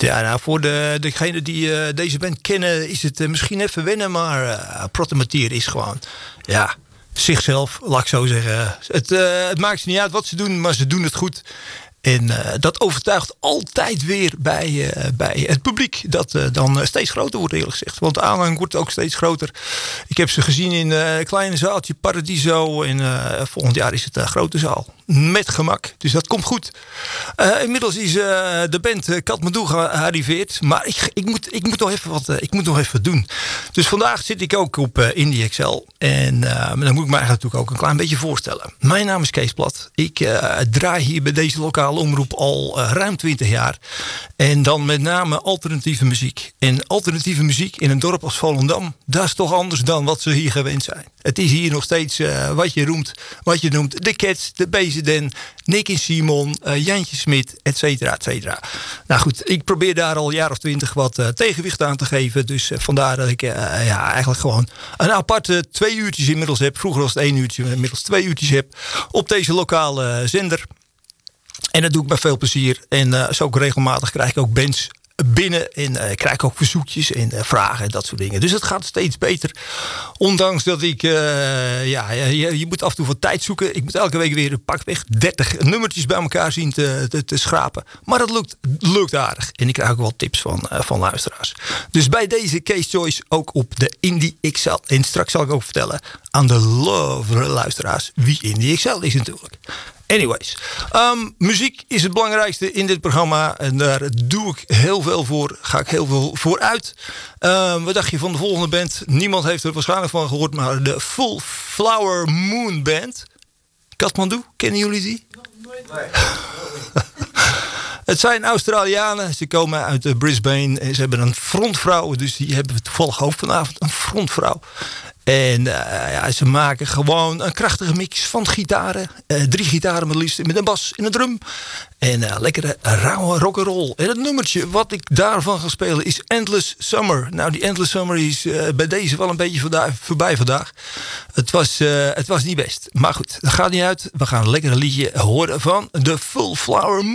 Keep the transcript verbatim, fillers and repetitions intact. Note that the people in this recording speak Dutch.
Ja, nou, voor de, degenen die uh, deze band kennen is het uh, misschien even wennen, maar uh, Protomatier is gewoon, ja, zichzelf, laat ik zo zeggen. Het, uh, het maakt ze niet uit wat ze doen, maar ze doen het goed. En uh, dat overtuigt altijd weer bij, uh, bij het publiek. Dat uh, dan uh, steeds groter wordt, eerlijk gezegd. Want de aanhang wordt ook steeds groter. Ik heb ze gezien in uh, een kleine zaaltje, Paradiso. En uh, volgend jaar is het een grote zaal. Met gemak. Dus dat komt goed. Uh, inmiddels is uh, de band uh, Katmandu gearriveerd. Maar ik, ik, moet, ik, moet nog even wat, uh, ik moet nog even wat doen. Dus vandaag zit ik ook op uh, Indie X L. En uh, dan moet ik me eigenlijk natuurlijk ook een klein beetje voorstellen. Mijn naam is Kees Plat. Ik uh, draai hier bij deze lokale omroep al uh, ruim twintig jaar. En dan met name alternatieve muziek. En alternatieve muziek in een dorp als Volendam, dat is toch anders dan wat ze hier gewend zijn. Het is hier nog steeds uh, wat je roemt, wat je noemt de Cats, de Bezedan, Nick en Simon, uh, Jantje Smit, et cetera, et cetera. Nou goed, ik probeer daar al een jaar of twintig wat uh, tegenwicht aan te geven. Dus uh, vandaar dat ik uh, ja, eigenlijk gewoon een aparte twee uurtjes inmiddels heb. Vroeger was het één uurtje, inmiddels twee uurtjes heb op deze lokale zender. En dat doe ik met veel plezier. En uh, zo ook regelmatig krijg ik ook bands binnen. En uh, krijg ik ook verzoekjes en uh, vragen en dat soort dingen. Dus het gaat steeds beter. Ondanks dat ik... Uh, ja, je, je moet af en toe wat tijd zoeken. Ik moet elke week weer een pakweg dertig nummertjes bij elkaar zien te, te, te schrapen. Maar dat lukt, lukt aardig. En ik krijg ook wel tips van, uh, van luisteraars. Dus bij deze Case Choice ook op de Indie X L. En straks zal ik ook vertellen aan de love luisteraars wie Indie X L is natuurlijk. Anyways, um, muziek is het belangrijkste in dit programma. En daar doe ik heel veel voor. Ga ik heel veel voor uit. Um, wat dacht je van de volgende band? Niemand heeft er waarschijnlijk van gehoord. Maar de Full Flower Moon Band. Katmandu, kennen jullie die? Nee. Het zijn Australianen. Ze komen uit Brisbane. Ze hebben een frontvrouw. Dus die hebben we toevallig ook vanavond. Een frontvrouw. En uh, ja, ze maken gewoon een krachtige mix van gitaren. Uh, drie gitaren met liefst, met een bas en een drum. En uh, lekkere rauwe rock'n'roll. En het nummertje wat ik daarvan ga spelen is Endless Summer. Nou, die Endless Summer is uh, bij deze wel een beetje voorda- voorbij vandaag. Het was, uh, het was niet best. Maar goed, dat gaat niet uit. We gaan een lekkere liedje horen van The Full Flower Moon.